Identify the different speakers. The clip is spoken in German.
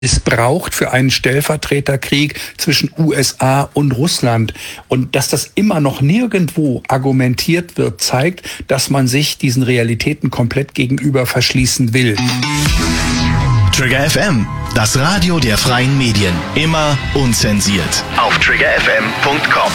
Speaker 1: missbraucht für einen Stellvertreterkrieg zwischen USA und Russland. Und dass das immer noch nirgendwo argumentiert wird, zeigt, dass man sich diesen Realitäten komplett gegenüber verschließen will.
Speaker 2: Trigger FM, das Radio der freien Medien. Immer unzensiert. Auf triggerfm.com.